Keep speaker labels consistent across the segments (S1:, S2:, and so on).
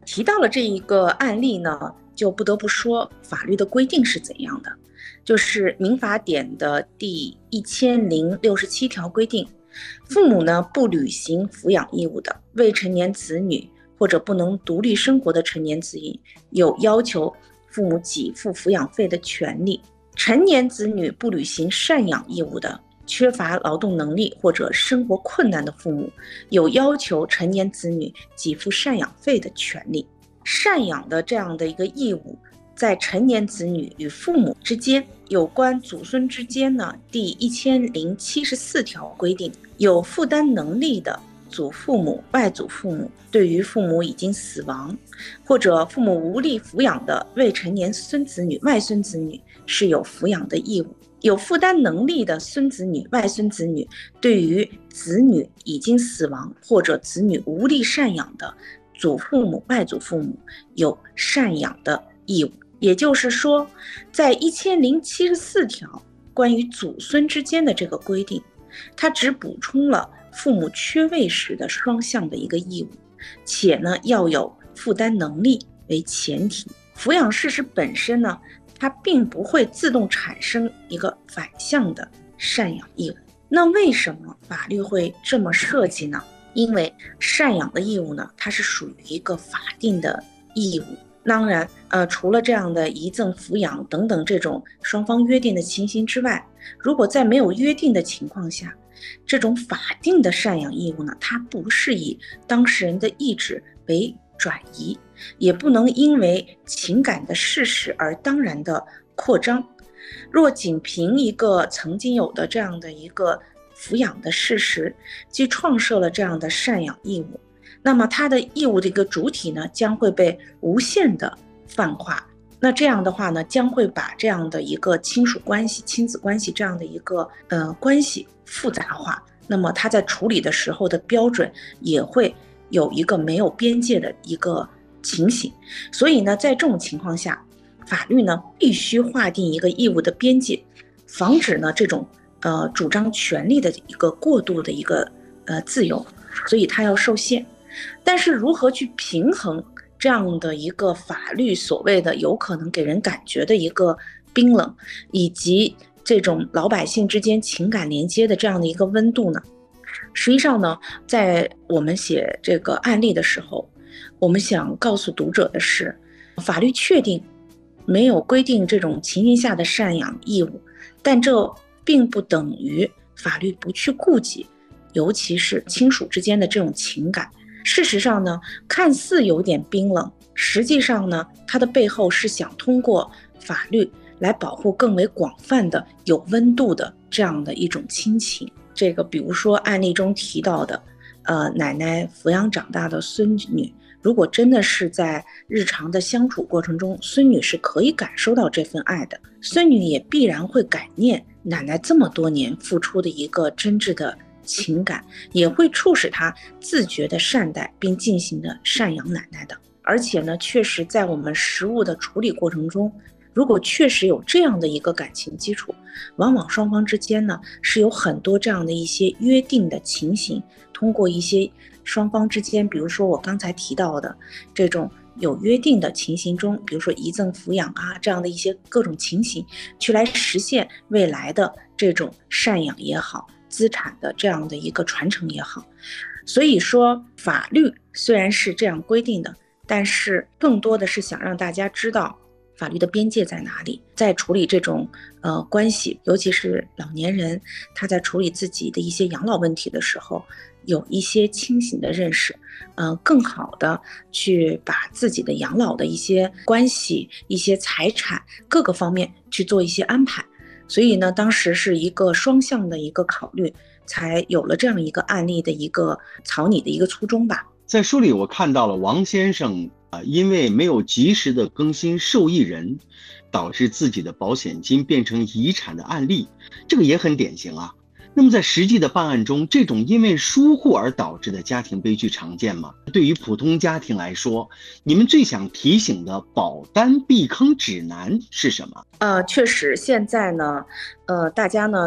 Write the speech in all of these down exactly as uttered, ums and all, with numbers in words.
S1: 提到了这一个案例呢，就不得不说法律的规定是怎样的。就是民法典的第一千零六十七条规定，父母呢不履行抚养义务的未成年子女或者不能独立生活的成年子女，有要求父母给付抚养费的权利。成年子女不履行赡养义务的，缺乏劳动能力或者生活困难的父母，有要求成年子女给付赡养费的权利。赡养的这样的一个义务，在成年子女与父母之间，有关祖孙之间呢，第一千零七十四条规定，有负担能力的祖父母、外祖父母，对于父母已经死亡或者父母无力抚养的未成年孙子女、外孙子女是有抚养的义务。有负担能力的孙子女、外孙子女，对于子女已经死亡或者子女无力赡养的祖父母、外祖父母，有赡养的义务。也就是说，在一千零七十四条关于祖孙之间的这个规定，它只补充了父母缺位时的双向的一个义务，且呢要有负担能力为前提。抚养事实本身呢，它并不会自动产生一个反向的赡养义务。那为什么法律会这么设计呢？因为赡养的义务呢，它是属于一个法定的义务。当然，呃，除了这样的遗赠、抚养等等这种双方约定的情形之外，如果在没有约定的情况下，这种法定的赡养义务呢，它不是以当事人的意志为转移，也不能因为情感的事实而当然的扩张。若仅凭一个曾经有的这样的一个抚养的事实，即创设了这样的赡养义务，那么它的义务的一个主体呢，将会被无限的泛化。那这样的话呢，将会把这样的一个亲属关系、亲子关系这样的一个呃关系复杂化。那么它在处理的时候的标准也会有一个没有边界的一个情形。所以呢，在这种情况下，法律呢必须划定一个义务的边界，防止呢这种呃主张权利的一个过度的一个呃自由，所以它要受限。但是如何去平衡这样的一个法律所谓的有可能给人感觉的一个冰冷，以及这种老百姓之间情感连接的这样的一个温度呢？实际上呢，在我们写这个案例的时候，我们想告诉读者的是，法律确定没有规定这种情形下的赡养义务，但这并不等于法律不去顾及，尤其是亲属之间的这种情感。事实上呢，看似有点冰冷，实际上呢，它的背后是想通过法律来保护更为广泛的有温度的这样的一种亲情。这个比如说案例中提到的，呃，奶奶抚养长大的孙女，如果真的是在日常的相处过程中，孙女是可以感受到这份爱的，孙女也必然会感念奶奶这么多年付出的一个真挚的情感，也会促使他自觉的善待并进行的赡养奶奶的。而且呢，确实在我们实务的处理过程中，如果确实有这样的一个感情基础，往往双方之间呢是有很多这样的一些约定的情形，通过一些双方之间，比如说我刚才提到的这种有约定的情形中，比如说遗赠、抚养啊这样的一些各种情形，去来实现未来的这种赡养也好，资产的这样的一个传承也好。所以说法律虽然是这样规定的，但是更多的是想让大家知道法律的边界在哪里，在处理这种呃关系，尤其是老年人他在处理自己的一些养老问题的时候，有一些清醒的认识，呃，更好的去把自己的养老的一些关系、一些财产各个方面去做一些安排。所以呢，当时是一个双向的一个考虑，才有了这样一个案例的一个草拟的一个初衷吧。
S2: 在书里我看到了王先生啊，因为没有及时的更新受益人，导致自己的保险金变成遗产的案例，这个也很典型啊。那么在实际的办案中，这种因为疏忽而导致的家庭悲剧常见吗？对于普通家庭来说，你们最想提醒的保单避坑指南是什么？
S1: 呃，确实现在呢，呃，大家呢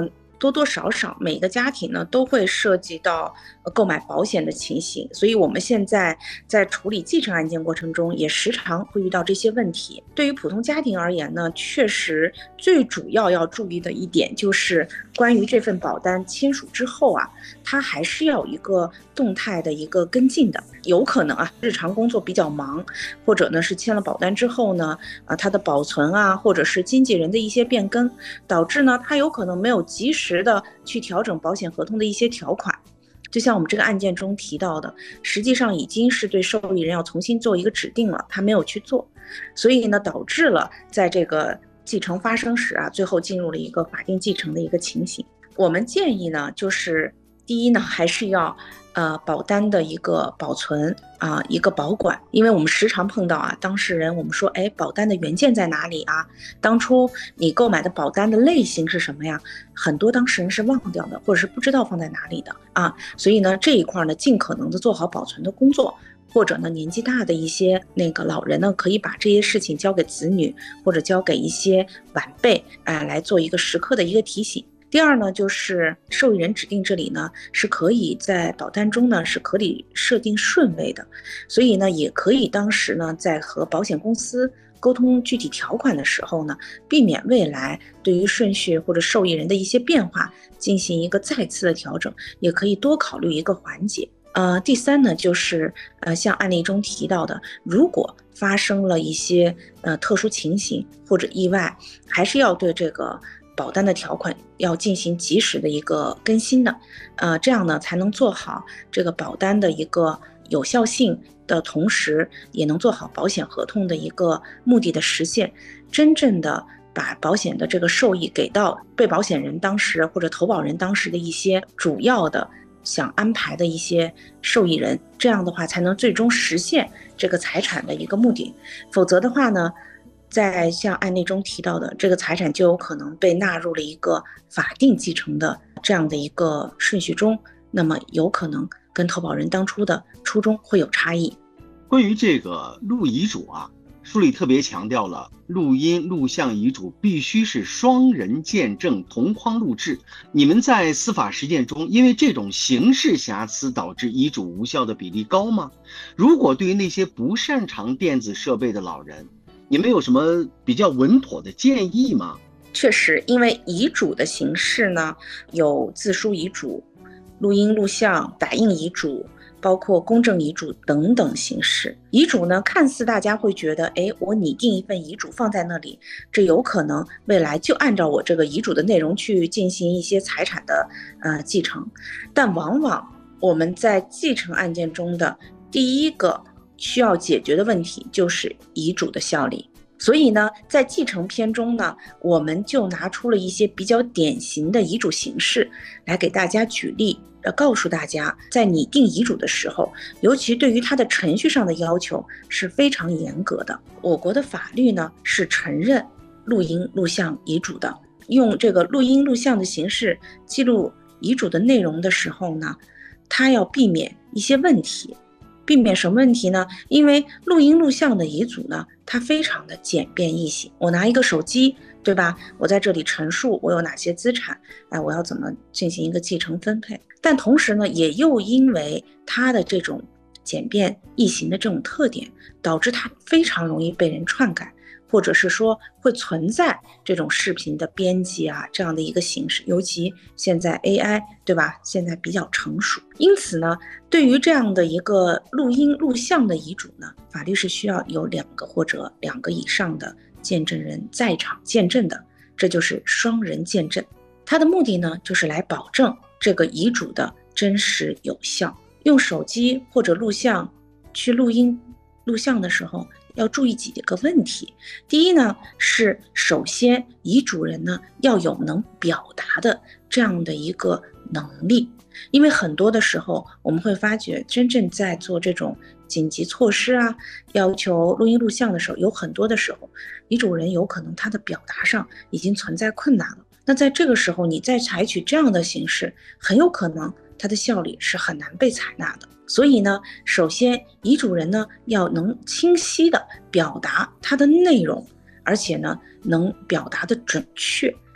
S1: 多多少少每个家庭呢都会涉及到购买保险的情形，所以我们现在在处理继承案件过程中也时常会遇到这些问题。对于普通家庭而言呢，确实最主要要注意的一点就是关于这份保单签署之后啊，它还是要有一个动态的一个跟进的。有可能啊日常工作比较忙，或者呢是签了保单之后呢啊它的保存啊，或者是经纪人的一些变更，导致呢他有可能没有及时的去调整保险合同的一些条款。就像我们这个案件中提到的，实际上已经是对受益人要重新做一个指定了，他没有去做，所以呢导致了在这个继承发生时啊，最后进入了一个法定继承的一个情形。我们建议呢，就是第一呢，还是要呃保单的一个保存啊、呃，一个保管，因为我们时常碰到啊，当事人我们说，哎，保单的原件在哪里啊？当初你购买的保单的类型是什么呀？很多当事人是忘掉的，或者是不知道放在哪里的啊，所以呢，这一块呢，尽可能的做好保存的工作。或者呢，年纪大的一些那个老人呢，可以把这些事情交给子女，或者交给一些晚辈，啊、呃，来做一个时刻的一个提醒。第二呢，就是受益人指定这里呢，是可以在保单中呢是可以设定顺位的，所以呢，也可以当时呢在和保险公司沟通具体条款的时候呢，避免未来对于顺序或者受益人的一些变化进行一个再次的调整，也可以多考虑一个环节。呃，第三呢，就是呃，像案例中提到的，如果发生了一些呃特殊情形或者意外，还是要对这个保单的条款要进行及时的一个更新的，呃，这样呢才能做好这个保单的一个有效性的同时，也能做好保险合同的一个目的的实现，真正的把保险的这个受益给到被保险人当时或者投保人当时的一些主要的想安排的一些受益人，这样的话才能最终实现这个财产的一个目的。否则的话呢，在像案例中提到的，这个财产就有可能被纳入了一个法定继承的这样的一个顺序中，那么有可能跟投保人当初的初衷会有差异。
S2: 关于这个录遗嘱啊，书里特别强调了录音录像遗嘱必须是双人见证同框录制。你们在司法实践中因为这种形式瑕疵导致遗嘱无效的比例高吗？如果对于那些不擅长电子设备的老人，你们有什么比较稳妥的建议吗？
S1: 确实，因为遗嘱的形式呢，有自书遗嘱、录音录像、打印遗嘱，包括公证遗嘱等等形式。遗嘱呢，看似大家会觉得，哎，我拟定一份遗嘱放在那里，这有可能未来就按照我这个遗嘱的内容去进行一些财产的呃继承，但往往我们在继承案件中的第一个需要解决的问题就是遗嘱的效力。所以呢，在继承篇中呢，我们就拿出了一些比较典型的遗嘱形式来给大家举例，呃，告诉大家在拟定遗嘱的时候，尤其对于它的程序上的要求是非常严格的。我国的法律呢是承认录音录像遗嘱的，用这个录音录像的形式记录遗嘱的内容的时候呢，它要避免一些问题。避免什么问题呢？因为录音录像的遗嘱呢，它非常的简便易行。我拿一个手机，对吧？我在这里陈述我有哪些资产，哎，我要怎么进行一个继承分配。但同时呢，也又因为它的这种简便易行的这种特点，导致它非常容易被人篡改，或者是说会存在这种视频的编辑啊这样的一个形式，尤其现在 A I 对吧，现在比较成熟。因此呢，对于这样的一个录音录像的遗嘱呢，法律是需要有两个或者两个以上的见证人在场见证的，这就是双人见证。它的目的呢，就是来保证这个遗嘱的真实有效。用手机或者录像去录音录像的时候，要注意几个问题。第一呢，是首先遗嘱人呢要有能表达的这样的一个能力，因为很多的时候我们会发觉，真正在做这种紧急措施啊，要求录音录像的时候，有很多的时候遗嘱人有可能他的表达上已经存在困难了。那在这个时候你再采取这样的形式，很有可能它的效力是很难被采纳的。所以呢，首先遗嘱人呢要能清晰的表达它的内容，而且呢能表达的准确。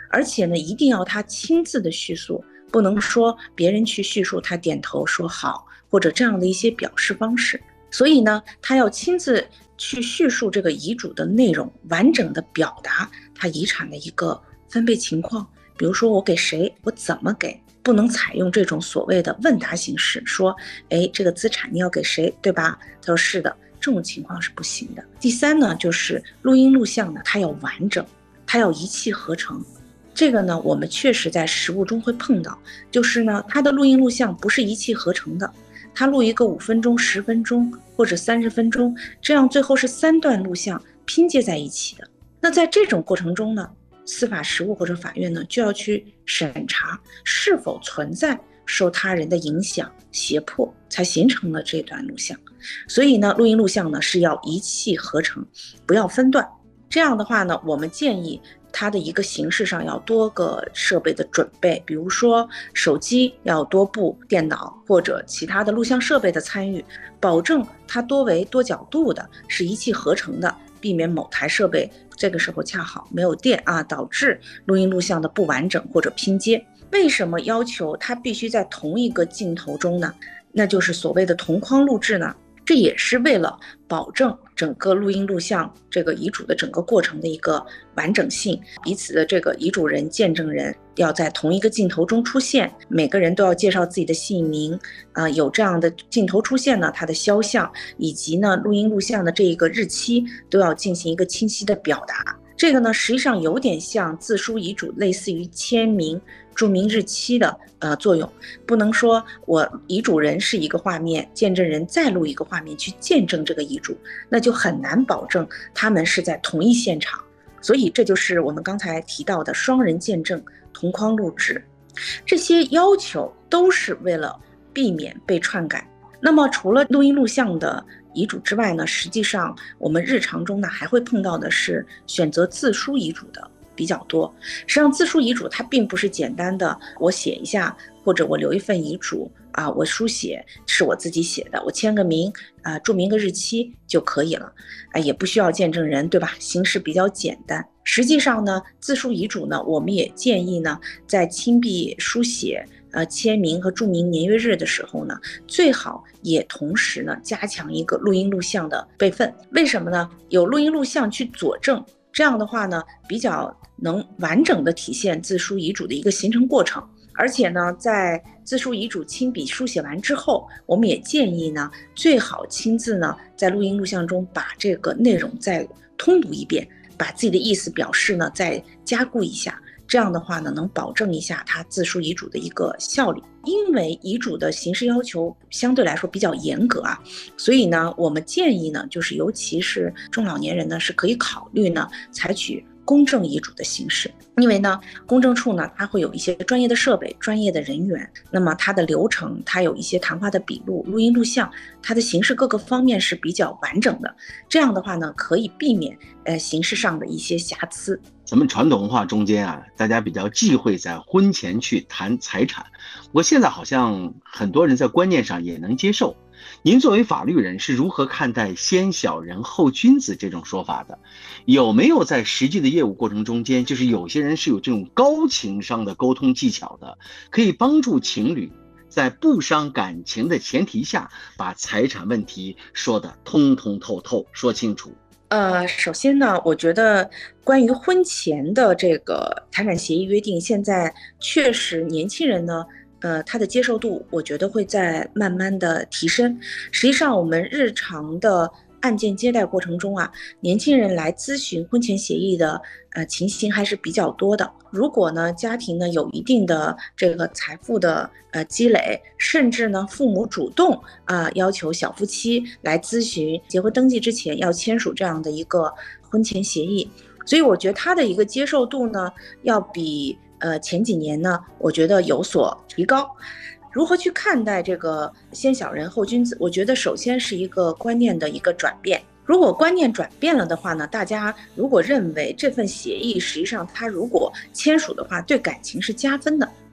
S1: 而且呢，一定要他亲自的叙述，不能说别人去叙述，他点头说好，或者这样的一些表示方式。所以呢，他要亲自去叙述这个遗嘱的内容，完整的表达他遗产的一个分配情况。比如说我给谁，我怎么给，不能采用这种所谓的问答形式，说，哎，这个资产你要给谁，对吧？他说是的，这种情况是不行的。第三呢，就是录音录像呢，它要完整，它要一气呵成。这个呢，我们确实在实务中会碰到，就是呢，它的录音录像不是一气呵成的，它录一个五分钟、十分钟或者三十分钟，这样最后是三段录像拼接在一起的。那在这种过程中呢，司法实务或者法院呢，就要去审查是否存在受他人的影响、胁迫，才形成了这段录像。所以呢，录音录像呢是要一气呵成，不要分段。这样的话呢，我们建议它的一个形式上要多个设备的准备，比如说手机要多部，电脑或者其他的录像设备的参与，保证它多维多角度的，是一气呵成的，避免某台设备这个时候恰好没有电啊，导致录音录像的不完整或者拼接。为什么要求它必须在同一个镜头中呢？那就是所谓的同框录制呢，这也是为了保证整个录音录像这个遗嘱的整个过程的一个完整性，彼此的这个遗嘱人、见证人要在同一个镜头中出现，每个人都要介绍自己的姓名，呃，有这样的镜头出现呢，它的肖像以及呢录音录像的这一个日期都要进行一个清晰的表达。这个呢，实际上有点像自书遗嘱，类似于签名注明日期的呃作用，不能说我遗嘱人是一个画面，见证人再录一个画面去见证这个遗嘱，那就很难保证他们是在同一现场。所以这就是我们刚才提到的双人见证、同框录制，这些要求都是为了避免被篡改。那么除了录音录像的遗嘱之外呢，实际上我们日常中呢还会碰到的是选择自书遗嘱的比较多。实际上自书遗嘱它并不是简单的我写一下，或者我留一份遗嘱啊，我书写是我自己写的，我签个名啊，注明个日期就可以了，啊，也不需要见证人，对吧？形式比较简单。实际上呢，自书遗嘱呢，我们也建议呢，在亲笔书写呃，签名和注明年月日的时候呢，最好也同时呢加强一个录音录像的备份。为什么呢？有录音录像去佐证，这样的话呢，比较能完整的体现自书遗嘱的一个形成过程。而且呢，在自书遗嘱亲笔书写完之后，我们也建议呢，最好亲自呢在录音录像中把这个内容再通读一遍，把自己的意思表示呢再加固一下。这样的话呢，能保证一下他自书遗嘱的一个效力。因为遗嘱的形式要求相对来说比较严格啊，所以呢，我们建议呢，就是尤其是中老年人呢，是可以考虑呢，采取公证遗嘱的形式。因为呢，公证处呢，它会有一些专业的设备、专业的人员，那么它的流程，它有一些谈话的笔录、录音录像，它的形式各个方面是比较完整的。这样的话呢，可以避免呃形式上的一些瑕疵。
S2: 咱们传统文化中间啊，大家比较忌讳在婚前去谈财产，我现在好像很多人在观念上也能接受。您作为法律人是如何看待先小人后君子这种说法的？有没有在实际的业务过程中间，就是有些人是有这种高情商的沟通技巧的，可以帮助情侣在不伤感情的前提下，把财产问题说得通通透透，说清楚？
S1: 呃，首先呢，我觉得关于婚前的这个财产协议约定，现在确实年轻人呢，呃，他的接受度，我觉得会在慢慢的提升。实际上，我们日常的案件接待过程中啊，年轻人来咨询婚前协议的呃情形还是比较多的。如果呢家庭呢有一定的这个财富的呃积累，甚至呢父母主动啊、呃、要求小夫妻来咨询结婚登记之前要签署这样的一个婚前协议，所以我觉得他的一个接受度呢要比呃前几年呢我觉得有所提高。如何去看待这个先小人后君子？我觉得首先是一个观念的一个转变。如果观念转变了的话呢，大家如果认为这份协议实际上它如果签署的话对感情是加分的，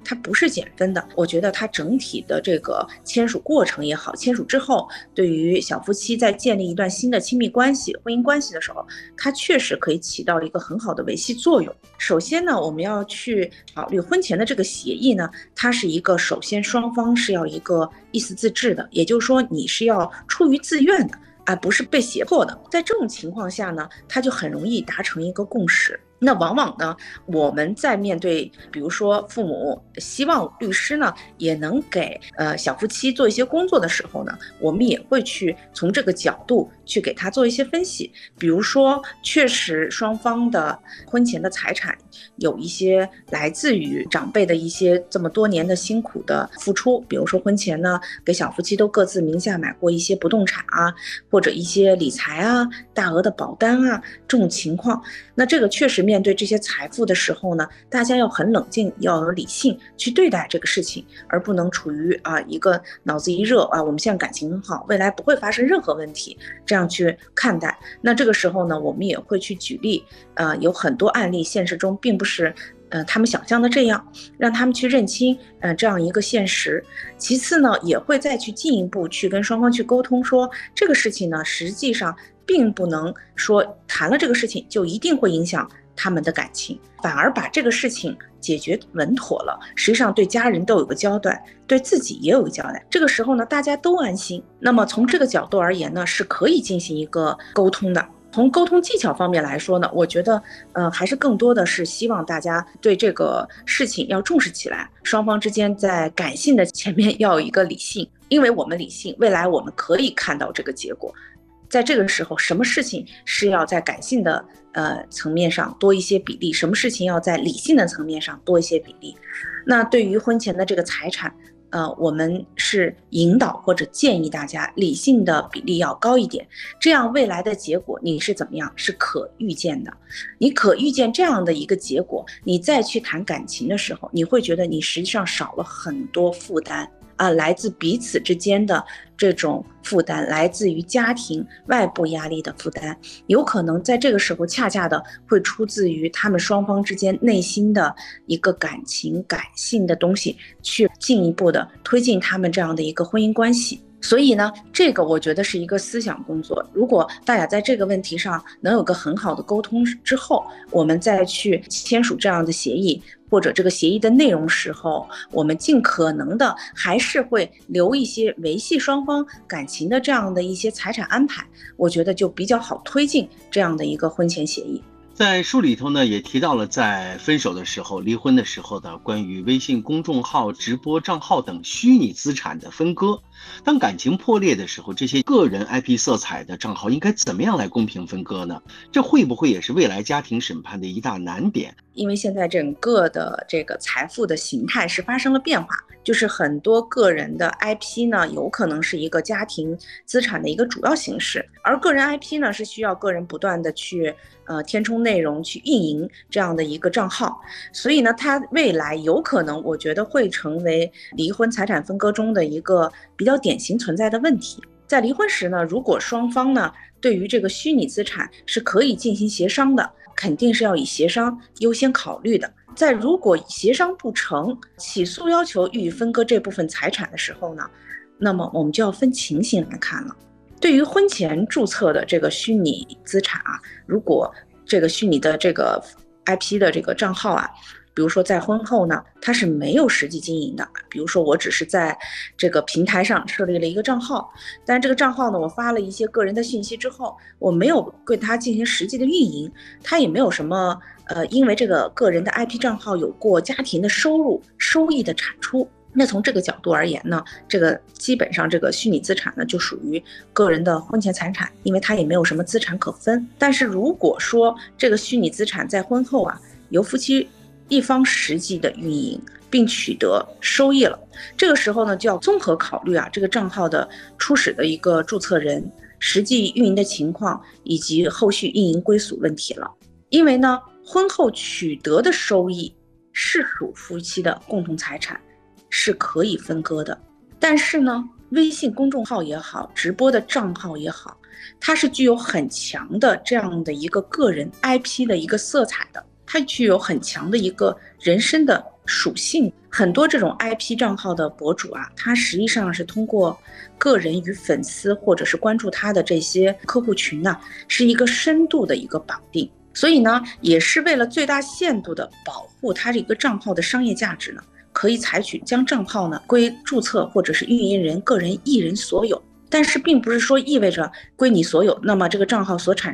S1: 它不是减分的。我觉得它整体的这个签署过程也好，签署之后对于小夫妻在建立一段新的亲密关系、婚姻关系的时候，它确实可以起到一个很好的维系作用。首先呢，我们要去考虑婚前的这个协议呢，它是一个首先双方是要一个意思自治的，也就是说你是要出于自愿的，而不是被胁迫的。在这种情况下呢，它就很容易达成一个共识。那往往呢，我们在面对比如说父母希望律师呢也能给呃小夫妻做一些工作的时候呢，我们也会去从这个角度去给他做一些分析。比如说确实双方的婚前的财产有一些来自于长辈的一些这么多年的辛苦的付出，比如说婚前呢给小夫妻都各自名下买过一些不动产啊，或者一些理财啊、大额的保单啊，这种情况，那这个确实面对这些财富的时候呢，大家要很冷静，要有理性去对待这个事情，而不能处于啊一个脑子一热啊，我们现在感情很好，未来不会发生任何问题，这样去看待。那这个时候呢，我们也会去举例，呃，有很多案例现实中并不是呃他们想象的这样，让他们去认清呃这样一个现实。其次呢，也会再去进一步去跟双方去沟通说，这个事情呢，实际上并不能说谈了这个事情就一定会影响他们的感情，反而把这个事情解决稳妥了，实际上对家人都有个交代，对自己也有个交代。这个时候呢，大家都安心。那么从这个角度而言呢，是可以进行一个沟通的。从沟通技巧方面来说呢，我觉得呃还是更多的是希望大家对这个事情要重视起来，双方之间在感性的前面要有一个理性，因为我们理性，未来我们可以看到这个结果。在这个时候，什么事情是要在感性的呃层面上多一些比例，什么事情要在理性的层面上多一些比例。那对于婚前的这个财产，呃，我们是引导或者建议大家理性的比例要高一点，这样未来的结果你是怎么样是可预见的。你可预见这样的一个结果，你再去谈感情的时候，你会觉得你实际上少了很多负担啊，来自彼此之间的这种负担，来自于家庭外部压力的负担，有可能在这个时候恰恰的会出自于他们双方之间内心的一个感情感性的东西，去进一步的推进他们这样的一个婚姻关系。所以呢，这个我觉得是一个思想工作。如果大家在这个问题上能有个很好的沟通之后，我们再去签署这样的协议，或者这个协议的内容时候，我们尽可能的还是会留一些维系双方感情的这样的一些财产安排，我觉得就比较好推进这样的一个婚前协议。
S2: 在书里头呢，也提到了在分手的时候、离婚的时候的关于微信公众号、直播账号等虚拟资产的分割。当感情破裂的时候，这些个人 I P 色彩的账号应该怎么样来公平分割呢？这会不会也是未来家庭审判的一大难点？
S1: 因为现在整个的这个财富的形态是发生了变化，就是很多个人的 I P 呢，有可能是一个家庭资产的一个主要形式，而个人 I P 呢，是需要个人不断的去呃填充内容、去运营这样的一个账号，所以呢，它未来有可能，我觉得会成为离婚财产分割中的一个比较典型存在的问题。在离婚时呢，如果双方呢对于这个虚拟资产是可以进行协商的，肯定是要以协商优先考虑的。在如果协商不成，起诉要求予以分割这部分财产的时候呢，那么我们就要分情形来看了。对于婚前注册的这个虚拟资产啊，如果这个虚拟的这个 I P 的这个账号啊，比如说在婚后呢，它是没有实际经营的。比如说我只是在这个平台上设立了一个账号，但这个账号呢，我发了一些个人的信息之后，我没有对它进行实际的运营，它也没有什么呃，因为这个个人的 I P 账号有过家庭的收入、收益的产出。那从这个角度而言呢，这个基本上这个虚拟资产呢就属于个人的婚前财产，因为它也没有什么资产可分。但是如果说这个虚拟资产在婚后啊，由夫妻一方实际的运营并取得收益了，这个时候呢就要综合考虑啊这个账号的初始的一个注册人、实际运营的情况以及后续运营归属问题了。因为呢，婚后取得的收益是属夫妻的共同财产，是可以分割的。但是呢，微信公众号也好，直播的账号也好，它是具有很强的这样的一个个人 I P 的一个色彩的，它具有很强的一个人身的属性。很多这种 I P 账号的博主啊，他实际上是通过个人与粉丝或者是关注他的这些客户群呢、啊，是一个深度的一个绑定。所以呢，也是为了最大限度的保护他这个账号的商业价值呢，可以采取将账号呢归注册或者是运营人个人一人所有。但是并不是说意味着归你所有，那么这个账号所产